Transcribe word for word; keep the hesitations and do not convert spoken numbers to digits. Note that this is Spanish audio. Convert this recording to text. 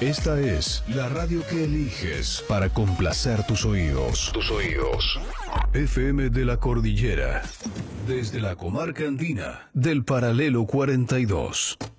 Esta es la radio que eliges para complacer tus oídos. Tus oídos. F M de la Cordillera. Desde la comarca andina del Paralelo cuarenta y dos.